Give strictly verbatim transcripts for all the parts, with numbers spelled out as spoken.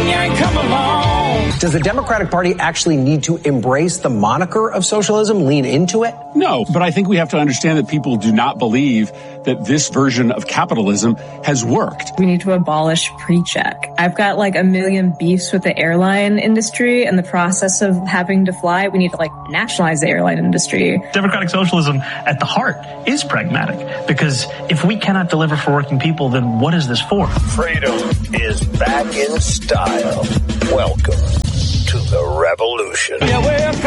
you ain't come along. Does the Democratic Party actually need to embrace the moniker of socialism, lean into it? No, but I think we have to understand that people do not believe that this version of capitalism has worked. We need to abolish pre-check. I've got like a million beefs with the airline industry and the process of having to fly. We need to like nationalize the airline industry. Democratic socialism at the heart is pragmatic, because if we cannot deliver for working people, then what is this for? Freedom is back in style. Welcome to the revolution. Yeah, we're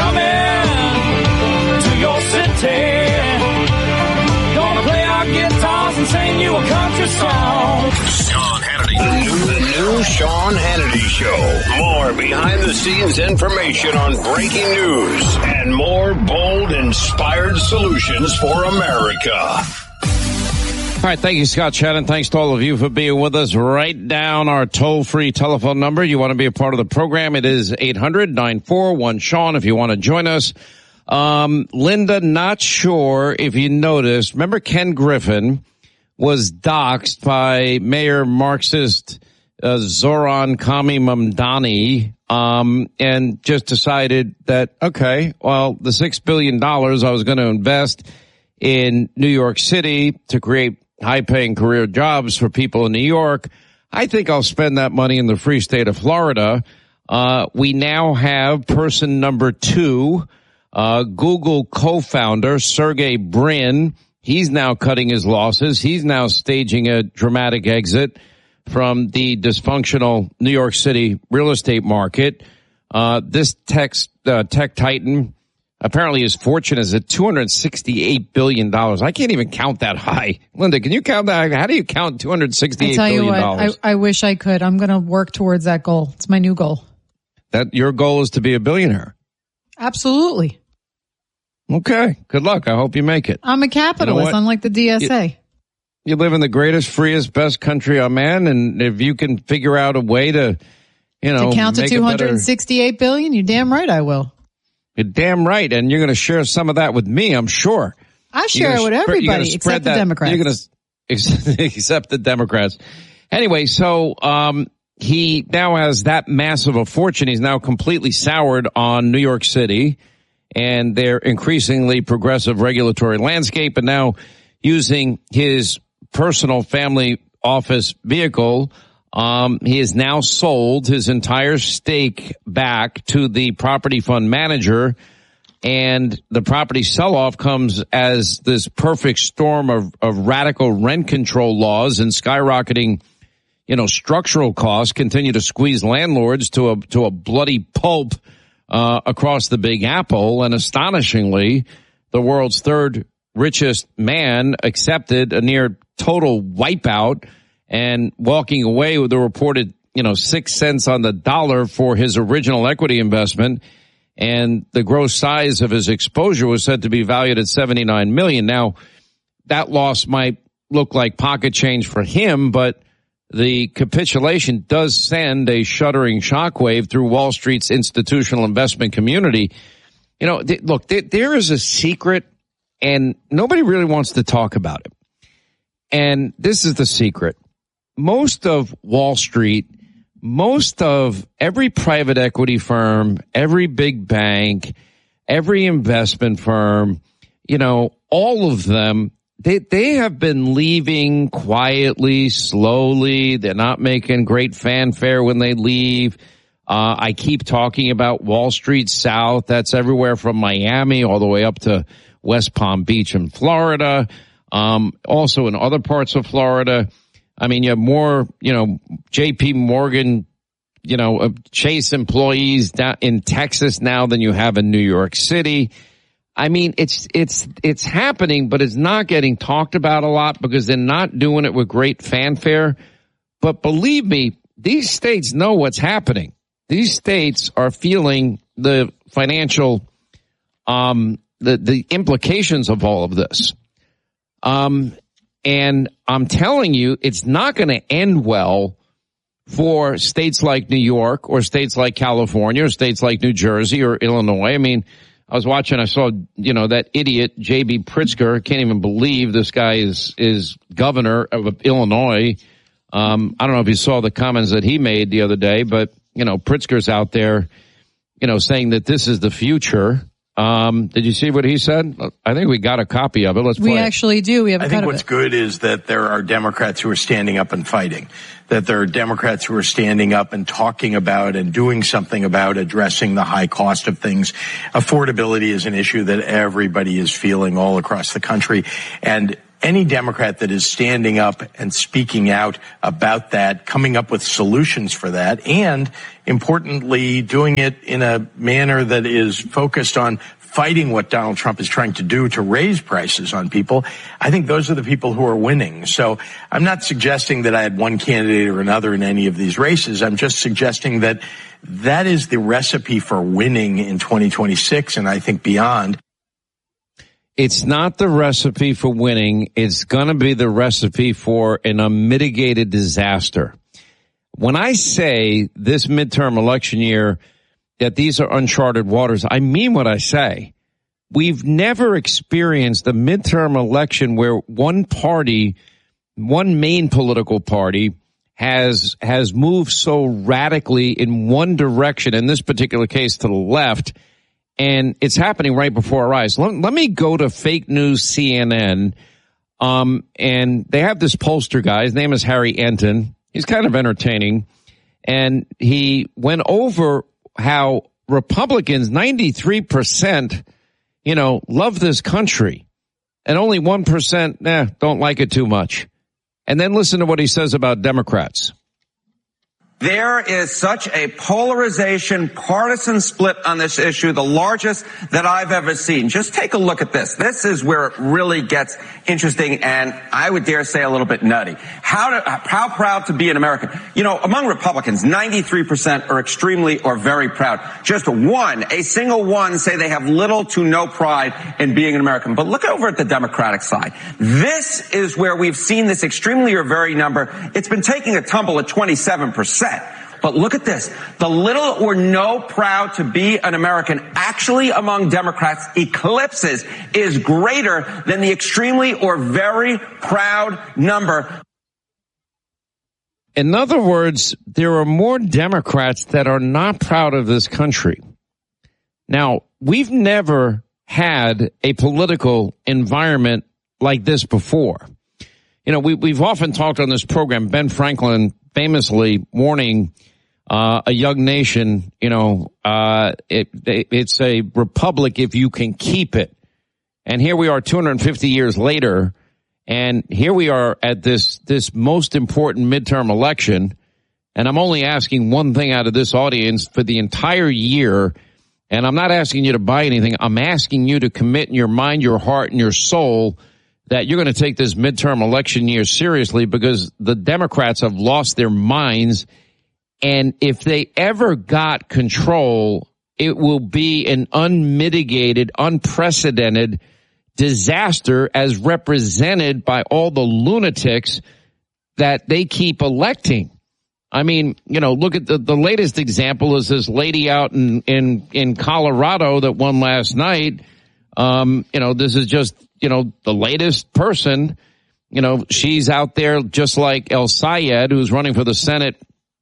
coming to your city. Gonna play our guitars and sing you a country song. Sean Hannity. The new, the new Sean Hannity Show. More behind-the-scenes information on breaking news and more bold, inspired solutions for America. All right, thank you, Scott Shannon. Thanks to all of you for being with us. Write down our toll-free telephone number. You want to be a part of the program. It is eight hundred, nine four one, Sean if you want to join us. Um, Linda, not sure if you noticed. Remember Ken Griffin was doxxed by Mayor Marxist uh, Zoran Kami Mamdani um, and just decided that, okay, well, the six billion dollars I was going to invest in New York City to create high-paying career jobs for people in New York, I think I'll spend that money in the free state of Florida. Uh, we now have person number two, uh, Google co-founder Sergey Brin. He's now cutting his losses. He's now staging a dramatic exit from the dysfunctional New York City real estate market. Uh, this tech, uh, tech titan, apparently his fortune is at two hundred sixty-eight billion dollars. I can't even count that high. Linda, can you count that? How do you count two hundred sixty-eight billion dollars? I tell you what, I, I wish I could. I'm going to work towards that goal. It's my new goal. That your goal is to be a billionaire? Absolutely. Okay. Good luck. I hope you make it. I'm a capitalist, you know, unlike the D S A. You, you live in the greatest, freest, best country on man, and if you can figure out a way to, you know, to count to two hundred sixty-eight billion, you're damn right I will. You're damn right, and you're going to share some of that with me, I'm sure. I share it with everybody except the Democrats. You're going to except the Democrats. Anyway, so um he now has that massive a fortune. He's now completely soured on New York City and their increasingly progressive regulatory landscape, and now using his personal family office vehicle, Um, he has now sold his entire stake back to the property fund manager, and the property sell-off comes as this perfect storm of, of radical rent control laws and skyrocketing, you know, structural costs continue to squeeze landlords to a, to a bloody pulp, uh, across the Big Apple. And astonishingly, the world's third richest man accepted a near total wipeout and walking away with a reported, you know, six cents on the dollar for his original equity investment. And the gross size of his exposure was said to be valued at seventy-nine million dollars. Now, that loss might look like pocket change for him, but the capitulation does send a shuddering shockwave through Wall Street's institutional investment community. You know, th- look, th- there is a secret, and nobody really wants to talk about it. And this is the secret. Most of Wall Street, most of every private equity firm, every big bank, every investment firm, you know, all of them, they, they have been leaving quietly, slowly. They're not making great fanfare when they leave. Uh, I keep talking about Wall Street South. That's everywhere from Miami all the way up to West Palm Beach in Florida. Um, also in other parts of Florida. I mean, you have more, you know, J P Morgan, you know, uh, Chase employees down in Texas now than you have in New York City. I mean, it's, it's, it's happening, but it's not getting talked about a lot because they're not doing it with great fanfare. But believe me, these states know what's happening. These states are feeling the financial, um, the, the implications of all of this. Um, and I'm telling you, it's not going to end well for states like New York or states like California or states like New Jersey or Illinois. I mean, I was watching, I saw, you know, that idiot J B Pritzker. I can't even believe this guy is, is governor of Illinois. Um, I don't know if you saw the comments that he made the other day, but you know, Pritzker's out there, you know, saying that this is the future. Um, did you see what he said? I think we got a copy of it. Let's play We it. actually do. We have a I think cut what's of it. good is that there are Democrats who are standing up and fighting, that there are Democrats who are standing up and talking about and doing something about addressing the high cost of things. Affordability is an issue that everybody is feeling all across the country. And any Democrat that is standing up and speaking out about that, coming up with solutions for that, and importantly, doing it in a manner that is focused on fighting what Donald Trump is trying to do to raise prices on people, I think those are the people who are winning. So I'm not suggesting that I had one candidate or another in any of these races. I'm just suggesting that that is the recipe for winning in twenty twenty-six and I think beyond. It's not the recipe for winning. It's going to be the recipe for an unmitigated disaster. When I say this midterm election year that these are uncharted waters, I mean what I say. We've never experienced a midterm election where one party, one main political party, has has moved so radically in one direction, in this particular case to the left, and it's happening right before our eyes. Let, let me go to fake news C N N, um, and they have this pollster guy. His name is Harry Enton. He's kind of entertaining, and he went over how Republicans, ninety-three percent, you know, love this country, and only one percent, nah, don't like it too much. And then listen to what he says about Democrats. There is such a polarization, partisan split on this issue, the largest that I've ever seen. Just take a look at this. This is where it really gets interesting and I would dare say a little bit nutty. How to, how proud to be an American? You know, among Republicans, ninety-three percent are extremely or very proud. Just one, a single one, say they have little to no pride in being an American. But look over at the Democratic side. This is where we've seen this extremely or very number. It's been taking a tumble at twenty-seven percent. But look at this. The little or no proud to be an American actually among Democrats eclipses, is greater than the extremely or very proud number. In other words, there are more Democrats that are not proud of this country. Now, we've never had a political environment like this before. You know, we, we've often talked on this program, Ben Franklin famously warning uh, a young nation, you know, uh, it, it, it's a republic if you can keep it. And here we are two hundred fifty years later, and here we are at this, this most important midterm election. And I'm only asking one thing out of this audience for the entire year. And I'm not asking you to buy anything. I'm asking you to commit in your mind, your heart, and your soul that you're going to take this midterm election year seriously, because the Democrats have lost their minds. And if they ever got control, it will be an unmitigated, unprecedented disaster as represented by all the lunatics that they keep electing. I mean, you know, look at the, the latest example is this lady out in, in, in Colorado that won last night. Um, you know, this is just, you know, the latest person. You know, she's out there just like El Sayed, who's running for the Senate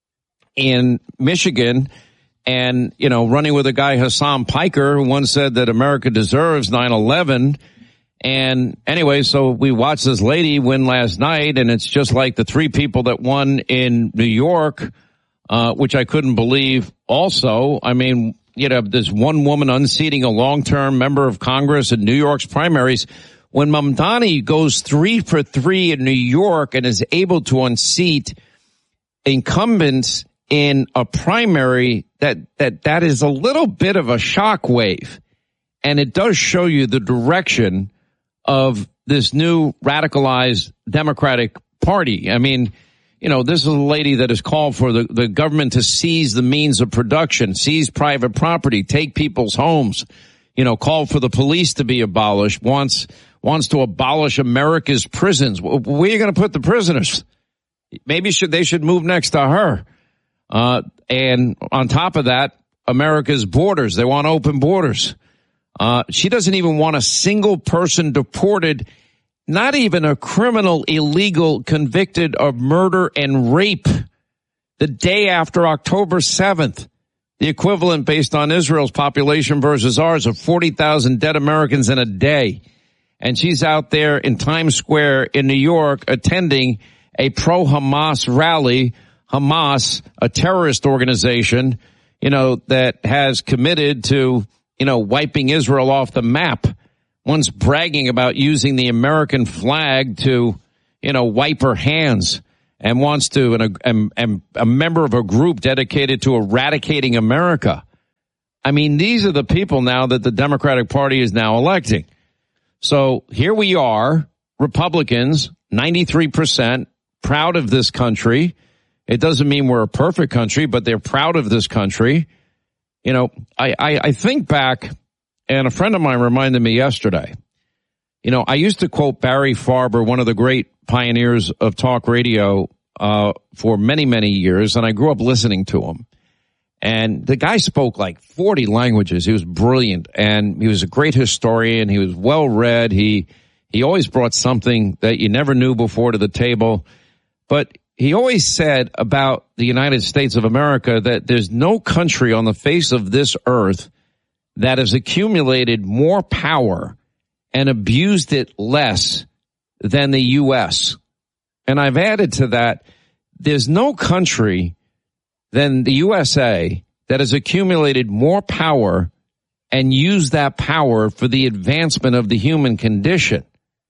in Michigan, and, you know, running with a guy, Hassan Piker, who once said that America deserves nine eleven. And anyway, so we watched this lady win last night, and it's just like the three people that won in New York, uh, which I couldn't believe also. I mean, you know, this one woman unseating a long-term member of Congress in New York's primaries. When Mamdani goes three for three in New York and is able to unseat incumbents in a primary, that, that, that is a little bit of a shockwave. And it does show you the direction of this new radicalized Democratic Party. I mean, you know, this is a lady that has called for the, the government to seize the means of production, seize private property, take people's homes, you know, called for the police to be abolished, wants, wants to abolish America's prisons. Where are you going to put the prisoners? Maybe should, they should move next to her. Uh, and on top of that, America's borders. They want open borders. Uh, she doesn't even want a single person deported, not even a criminal, illegal, convicted of murder and rape. the day after October seventh, the equivalent based on Israel's population versus ours of forty thousand dead Americans in a day. And she's out there in Times Square in New York attending a pro-Hamas rally. Hamas, a terrorist organization, you know, that has committed to, you know, wiping Israel off the map. One's bragging about using the American flag to, you know, wipe her hands, and wants to, and a, and, and a member of a group dedicated to eradicating America. I mean, these are the people now that the Democratic Party is now electing. So here we are, Republicans, ninety-three percent, proud of this country. It doesn't mean we're a perfect country, but they're proud of this country. You know, I, I, I think back, and a friend of mine reminded me yesterday, you know, I used to quote Barry Farber, one of the great pioneers of talk radio, uh, for many, many years, and I grew up listening to him. And the guy spoke like forty languages. He was brilliant, and he was a great historian. He was well read. He, he always brought something that you never knew before to the table. But he always said about the United States of America that there's no country on the face of this earth that has accumulated more power and abused it less than the U S. And I've added to that, there's no country than the U S A that has accumulated more power and used that power for the advancement of the human condition.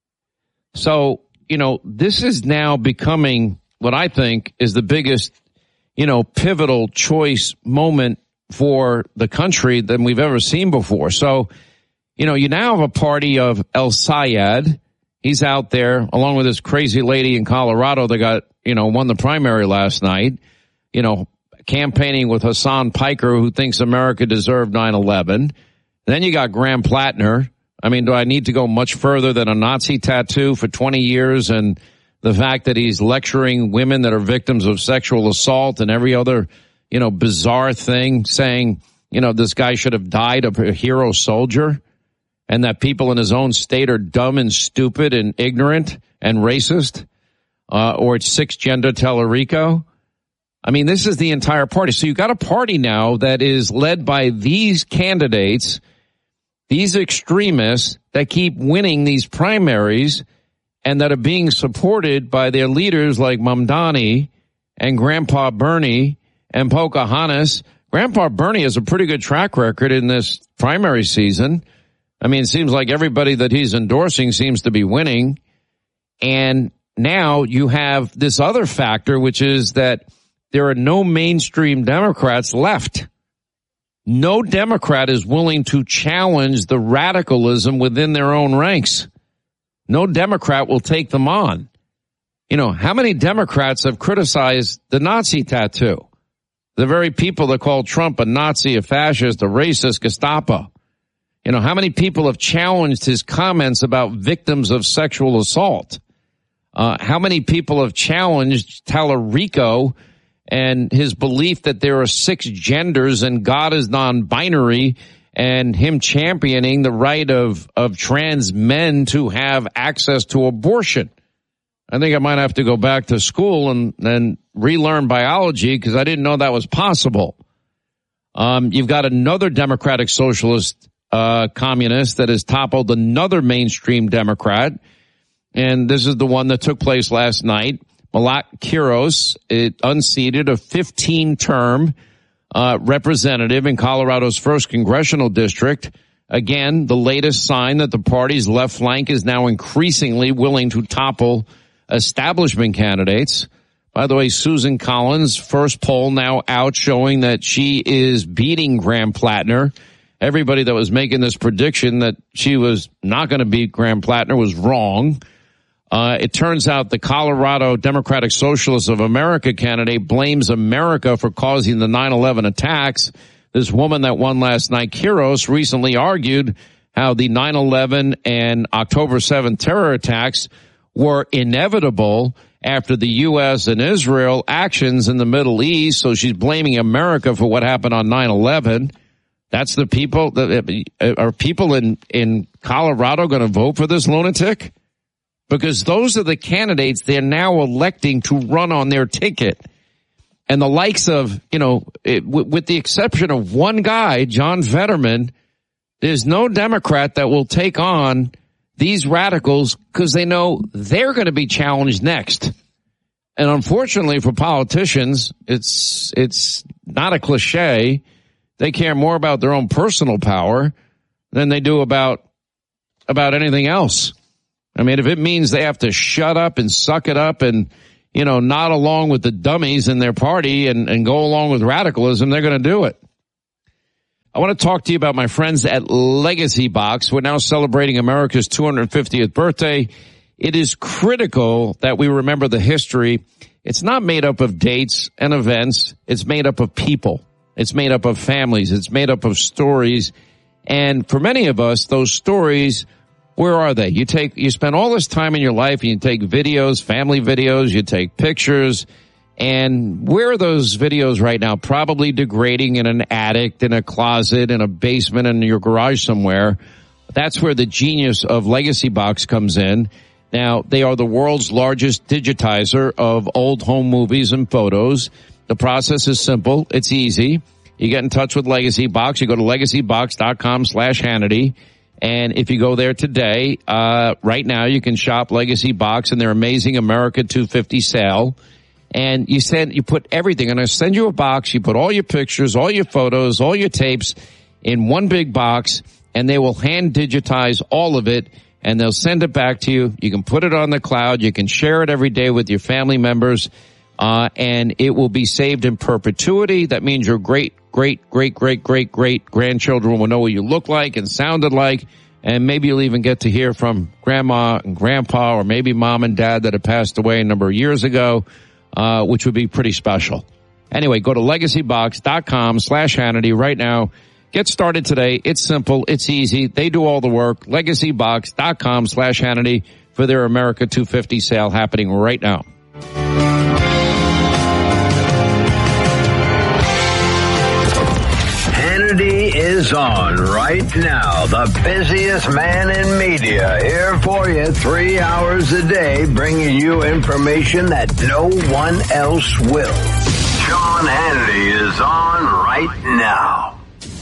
So, you know, this is now becoming what I think is the biggest, you know, pivotal choice moment for the country than we've ever seen before. So, you know, you now have a party of El Sayed. He's out there along with this crazy lady in Colorado that got, you know, won the primary last night, you know, campaigning with Hassan Piker, who thinks America deserved nine eleven. Then you got Graham Plattner. I mean, do I need to go much further than a Nazi tattoo for twenty years and the fact that he's lecturing women that are victims of sexual assault and every other, you know, bizarre thing, saying, you know, this guy should have died a hero soldier, and that people in his own state are dumb and stupid and ignorant and racist, uh, or it's six-gender Tellerico. I mean, this is the entire party. So you've got a party now that is led by these candidates, these extremists that keep winning these primaries and that are being supported by their leaders like Mamdani and Grandpa Bernie and Pocahontas. Grandpa Bernie has a pretty good track record in this primary season. I mean, it seems like everybody that he's endorsing seems to be winning. And now you have this other factor, which is that there are no mainstream Democrats left. No Democrat is willing to challenge the radicalism within their own ranks. No Democrat will take them on. You know, how many Democrats have criticized the Nazi tattoo? The very people that call Trump a Nazi, a fascist, a racist, Gestapo. You know, how many people have challenged his comments about victims of sexual assault? Uh, how many people have challenged Tallarico and his belief that there are six genders and God is non-binary, and him championing the right of, of trans men to have access to abortion? I think I might have to go back to school and, and relearn biology because I didn't know that was possible. Um, you've got another Democratic Socialist uh, communist that has toppled another mainstream Democrat, and this is the one that took place last night. Malak Quiros, it unseated, a fifteen-term uh, representative in Colorado's first congressional district. Again, the latest sign that the party's left flank is now increasingly willing to topple establishment candidates. By the way, Susan Collins, first poll now out showing that she is beating Graham Plattner. Everybody that was making this prediction that she was not going to beat Graham Plattner was wrong. Uh, it turns out the Colorado Democratic Socialists of America candidate blames America for causing the nine eleven attacks. This woman that won last night, Quiros, recently argued how the nine eleven and October seventh terror attacks were inevitable after the U S and Israel actions in the Middle East. So she's blaming America for what happened on nine eleven. That's the people that are people in, in Colorado going to vote for this lunatic? Because those are the candidates they're now electing to run on their ticket. And the likes of, you know, it, w- with the exception of one guy, John Fetterman, there's no Democrat that will take on these radicals because they know they're going to be challenged next. And unfortunately for politicians, it's it's not a cliche. They care more about their own personal power than they do about about anything else. I mean, if it means they have to shut up and suck it up and, you know, nod along with the dummies in their party and, and go along with radicalism, they're going to do it. I want to talk to you about my friends at Legacy Box. We're now celebrating America's two hundred fiftieth birthday. It is critical that we remember the history. It's not made up of dates and events. It's made up of people. It's made up of families. It's made up of stories. And for many of us, those stories, where are they? You take, you spend all this time in your life and you take videos, family videos, you take pictures. And where are those videos right now? Probably degrading in an attic, in a closet, in a basement, in your garage somewhere. That's where the genius of Legacy Box comes in. Now, they are the world's largest digitizer of old home movies and photos. The process is simple. It's easy. You get in touch with Legacy Box. You go to legacybox.com slash Hannity. And if you go there today, uh, right now, you can shop Legacy Box in their amazing America two fifty sale. And you send, you put everything, and I send you a box. You put all your pictures, all your photos, all your tapes in one big box, and they will hand digitize all of it, and they'll send it back to you. You can put it on the cloud. You can share it every day with your family members, uh, and it will be saved in perpetuity. That means your great, great, great, great, great, great grandchildren will know what you look like and sounded like, and maybe you'll even get to hear from grandma and grandpa, or maybe mom and dad that have passed away a number of years ago. Uh, which would be pretty special. Anyway, go to legacybox.com slash Hannity right now. Get started today. It's simple. It's easy. They do all the work. legacybox.com slash Hannity for their America two fifty sale happening right now. Hannity is on right now. The busiest man in media, here for you three hours a day, bringing you information that no one else will. Sean Hannity is on right now.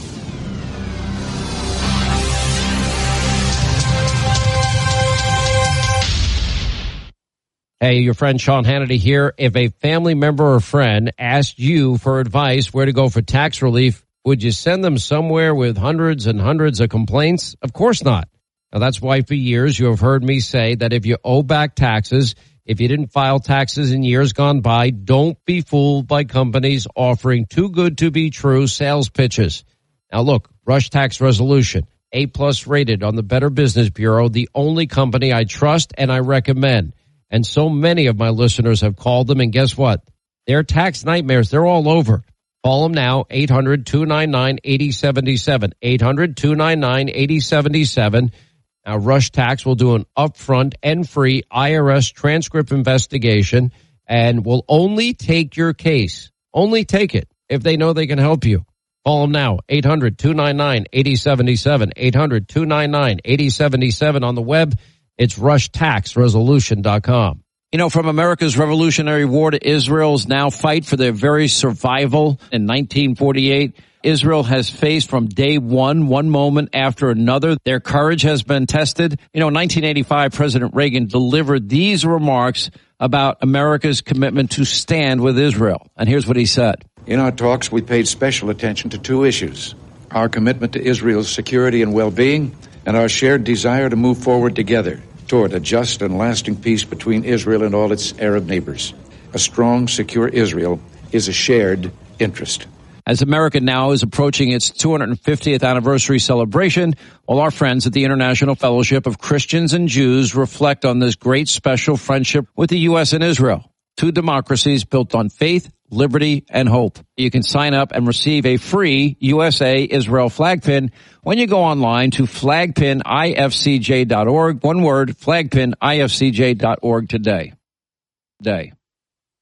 Hey, your friend Sean Hannity here. If a family member or friend asked you for advice where to go for tax relief, would you send them somewhere with hundreds and hundreds of complaints? Of course not. Now, that's why for years you have heard me say that if you owe back taxes, if you didn't file taxes in years gone by, don't be fooled by companies offering too good to be true sales pitches. Now, look, Rush Tax Resolution, A-plus rated on the Better Business Bureau, the only company I trust and I recommend. And so many of my listeners have called them, and guess what? Their tax nightmares, they're all over. Call them now, eight hundred, two nine nine, eight oh seven seven, eight hundred, two nine nine, eight oh seven seven. Now, Rush Tax will do an upfront and free I R S transcript investigation and will only take your case. Only take it if they know they can help you. Call them now, eight hundred, two nine nine, eight oh seven seven, eight hundred, two nine nine, eight oh seven seven. On the web, it's rush tax resolution dot com. You know, from America's Revolutionary War to Israel's now fight for their very survival in nineteen forty-eight, Israel has faced from day one, one moment after another. Their courage has been tested. You know, in nineteen eighty-five, President Reagan delivered these remarks about America's commitment to stand with Israel. And here's what he said. In our talks, we paid special attention to two issues: our commitment to Israel's security and well-being, and our shared desire to move forward together toward a just and lasting peace between Israel and all its Arab neighbors. A strong, secure Israel is a shared interest. As America now is approaching its two hundred fiftieth anniversary celebration, all our friends at the International Fellowship of Christians and Jews reflect on this great special friendship with the U S and Israel, two democracies built on faith, liberty, and hope. You can sign up and receive a free U S A Israel flag pin when you go online to flag pin I F C J dot org. One word, flag pin I F C J dot org today. Day.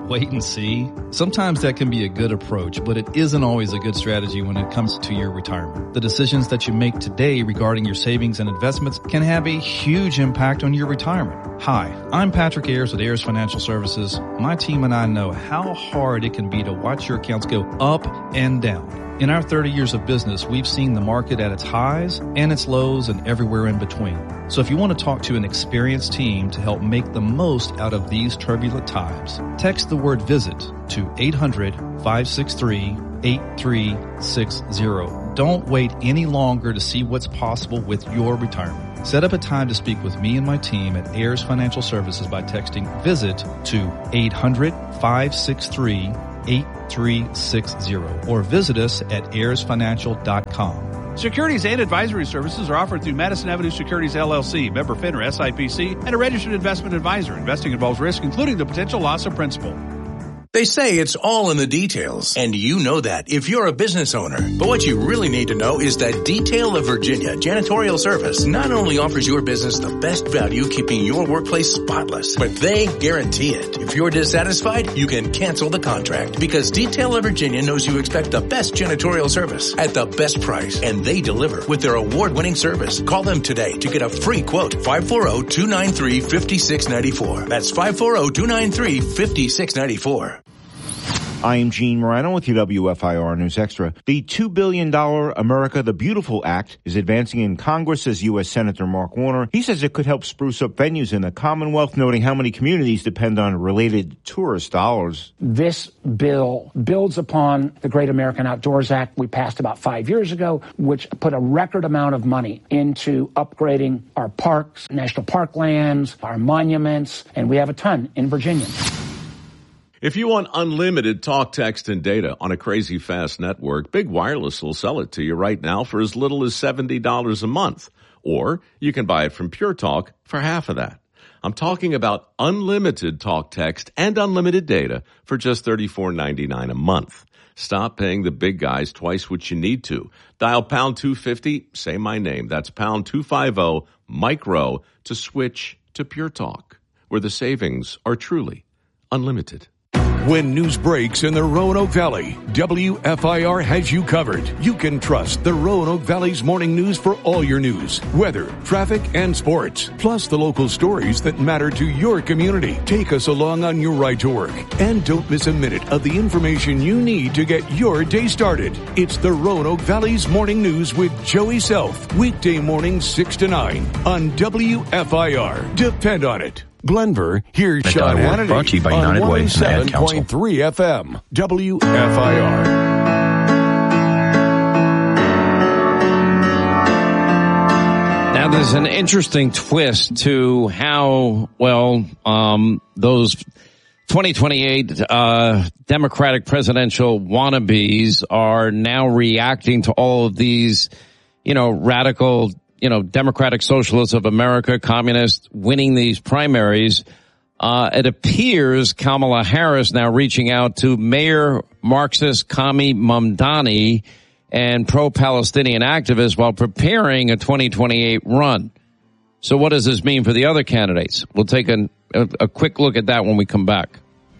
wait and see? Sometimes that can be a good approach, but it isn't always a good strategy when it comes to your retirement. The decisions that you make today regarding your savings and investments can have a huge impact on your retirement. Hi, I'm Patrick Ayers with Ayers Financial Services. My team and I know how hard it can be to watch your accounts go up and down. In our thirty years of business, we've seen the market at its highs and its lows and everywhere in between. So if you want to talk to an experienced team to help make the most out of these turbulent times, text the word VISIT to eight hundred, five six three, eight three six zero. Don't wait any longer to see what's possible with your retirement. Set up a time to speak with me and my team at Ayers Financial Services by texting VISIT to eight hundred, five six three, eight three six zero or visit us at ayers financial dot com. Securities and advisory services are offered through Madison Avenue Securities, L L C, member FINRA S I P C, and a registered investment advisor. Investing involves risk, including the potential loss of principal. They say it's all in the details, and you know that if you're a business owner. But what you really need to know is that Detail of Virginia Janitorial Service not only offers your business the best value keeping your workplace spotless, but they guarantee it. If you're dissatisfied, you can cancel the contract because Detail of Virginia knows you expect the best janitorial service at the best price, and they deliver with their award-winning service. Call them today to get a free quote. five four zero, two nine three, five six nine four. That's five four zero, two nine three, five six nine four. I am Gene Morano with your W F I R News Extra. The two billion dollars America the Beautiful Act is advancing in Congress, says U S Senator Mark Warner. He says it could help spruce up venues in the Commonwealth, noting how many communities depend on related tourist dollars. This bill builds upon the Great American Outdoors Act we passed about five years ago, which put a record amount of money into upgrading our parks, national park lands, our monuments, and we have a ton in Virginia. If you want unlimited talk, text, and data on a crazy fast network, Big Wireless will sell it to you right now for as little as seventy dollars a month. Or you can buy it from Pure Talk for half of that. I'm talking about unlimited talk, text, and unlimited data for just thirty-four ninety-nine a month. Stop paying the big guys twice what you need to. Dial pound two fifty, say my name. That's pound two fifty, micro, to switch to Pure Talk, where the savings are truly unlimited. When news breaks in the Roanoke Valley, W F I R has you covered. You can trust the Roanoke Valley's morning news for all your news, weather, traffic, and sports, plus the local stories that matter to your community. Take us along on your ride to work, and don't miss a minute of the information you need to get your day started. It's the Roanoke Valley's morning news with Joey Self, weekday mornings six to nine on W F I R. Depend on it. Glenver, here's Sean Hannity brought to you by United Way and Ad Council. one oh seven point three F M, W F I R. Now, there's an interesting twist to how, well, um, those twenty twenty-eight uh, Democratic presidential wannabes are now reacting to all of these, you know, radical you know, Democratic Socialists of America, communists winning these primaries. Uh, it appears Kamala Harris now reaching out to Mayor Marxist Kami Mamdani and pro-Palestinian activists while preparing a twenty twenty-eight run. So what does this mean for the other candidates? We'll take an, a, a quick look at that when we come back.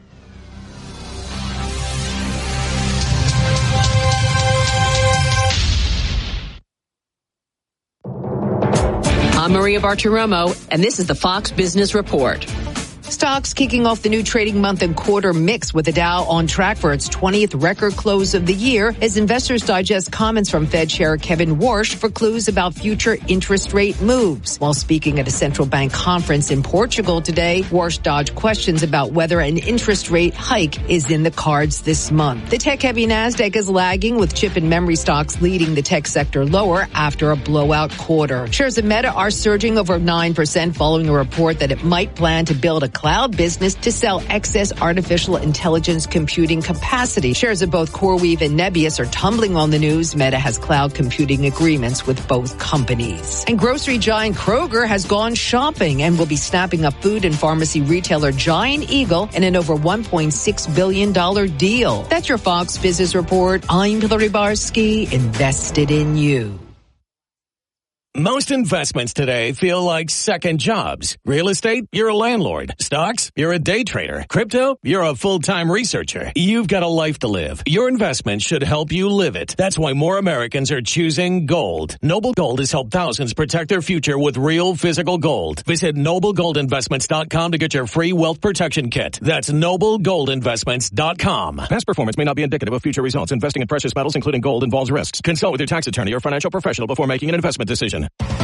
I'm Maria Bartiromo, and this is the Fox Business Report. Stocks kicking off the new trading month and quarter mix with the Dow on track for its twentieth record close of the year as investors digest comments from Fed Chair Kevin Warsh for clues about future interest rate moves. While speaking at a central bank conference in Portugal today, Warsh dodged questions about whether an interest rate hike is in the cards this month. The tech-heavy Nasdaq is lagging, with chip and memory stocks leading the tech sector lower after a blowout quarter. Shares of Meta are surging over nine percent following a report that it might plan to build a cloud business to sell excess artificial intelligence computing capacity. Shares of both CoreWeave and Nebius are tumbling on the news. Meta has cloud computing agreements with both companies. And grocery giant Kroger has gone shopping and will be snapping up food and pharmacy retailer Giant Eagle in an over one point six billion dollars deal. That's your Fox Business Report. I'm Hillary Barsky, invested in you. Most investments today feel like second jobs. Real estate, you're a landlord. Stocks, you're a day trader. Crypto, you're a full-time researcher. You've got a life to live. Your investment should help you live it. That's why more Americans are choosing gold. Noble Gold has helped thousands protect their future with real physical gold. Visit noble gold investments dot com to get your free wealth protection kit. That's noble gold investments dot com. Past performance may not be indicative of future results. Investing in precious metals, including gold, involves risks. Consult with your tax attorney or financial professional before making an investment decision.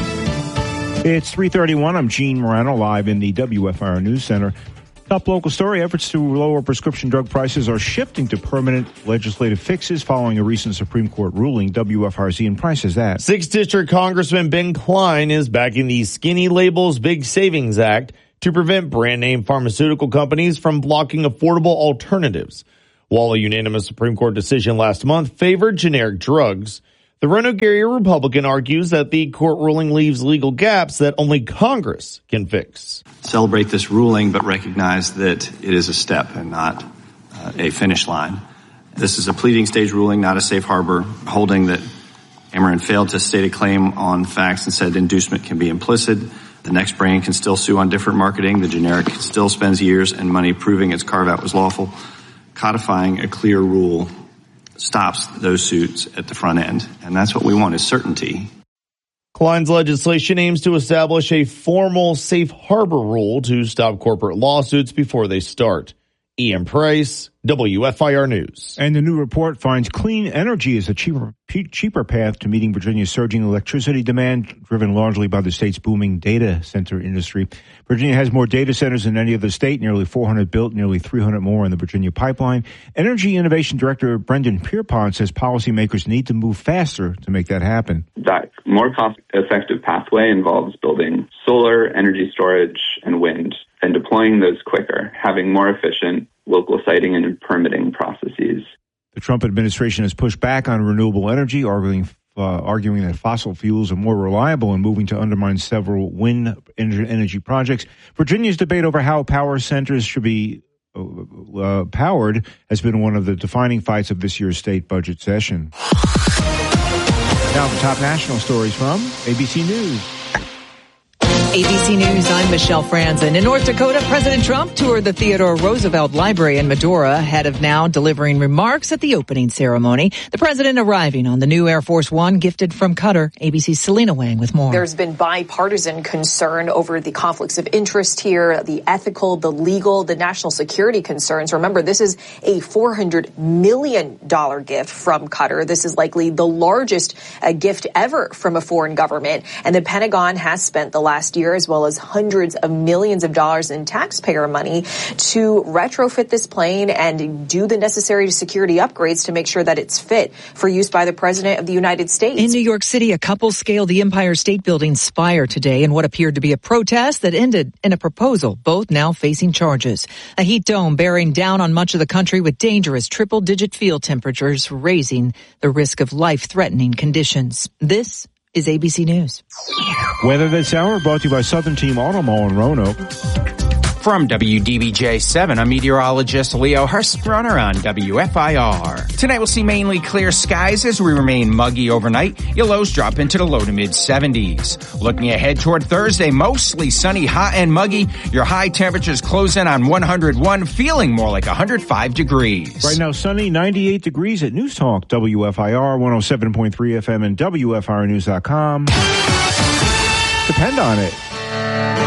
It's three thirty-one. I'm Gene Morano, live in the W F I R News Center. Top local story, efforts to lower prescription drug prices are shifting to permanent legislative fixes following a recent Supreme Court ruling. W F I R's Ian Price has that. Sixth District Congressman Ben Klein is backing the Skinny Labels Big Savings Act to prevent brand name pharmaceutical companies from blocking affordable alternatives. While a unanimous Supreme Court decision last month favored generic drugs, the Roanoke area Republican argues that the court ruling leaves legal gaps that only Congress can fix. Celebrate this ruling, but recognize that it is a step and not uh, a finish line. This is a pleading stage ruling, not a safe harbor, holding that Ameren failed to state a claim on facts and said inducement can be implicit. The next brand can still sue on different marketing. The generic still spends years and money proving its carve-out was lawful. Codifying a clear rule stops those suits at the front end, and that's what we want is certainty. Klein's legislation aims to establish a formal safe harbor rule to stop corporate lawsuits before they start. Ian Price, W F I R News. And the new report finds clean energy is a cheaper cheaper path to meeting Virginia's surging electricity demand, driven largely by the state's booming data center industry. Virginia has more data centers than any other state, nearly four hundred built, nearly three hundred more in the Virginia pipeline. Energy Innovation Director Brendan Pierpont says policymakers need to move faster to make that happen. That more cost-effective pathway involves building solar, energy storage, and wind, and deploying those quicker, having more efficient local siting and permitting processes. The Trump administration has pushed back on renewable energy, arguing uh, arguing that fossil fuels are more reliable and moving to undermine several wind energy projects. Virginia's debate over how power centers should be uh, powered has been one of the defining fights of this year's state budget session. Now the top national stories from A B C News. A B C News, I'm Michelle Franzen. In North Dakota, President Trump toured the Theodore Roosevelt Library in Medora, ahead of now delivering remarks at the opening ceremony. The president arriving on the new Air Force One gifted from Qatar. A B C's Selena Wang with more. There's been bipartisan concern over the conflicts of interest here, the ethical, the legal, the national security concerns. Remember, this is a four hundred million dollars gift from Qatar. This is likely the largest uh, gift ever from a foreign government. And the Pentagon has spent the last year as well as hundreds of millions of dollars in taxpayer money to retrofit this plane and do the necessary security upgrades to make sure that it's fit for use by the President of the United States. In New York City, a couple scaled the Empire State Building spire today in what appeared to be a protest that ended in a proposal, both now facing charges. A heat dome bearing down on much of the country with dangerous triple-digit field temperatures, raising the risk of life-threatening conditions. This is A B C News. Weather this hour brought to you by Southern Team Auto Mall in Roanoke. From W D B J seven, I'm meteorologist Leo Hurstrunner on W F I R. Tonight we'll see mainly clear skies as we remain muggy overnight. Your lows drop into the low to mid seventies. Looking ahead toward Thursday, mostly sunny, hot and muggy. Your high temperatures close in on one hundred one, feeling more like one hundred five degrees. Right now sunny, ninety-eight degrees at News Talk, W F I R, one oh seven point three F M and W F I R news dot com. Depend on it.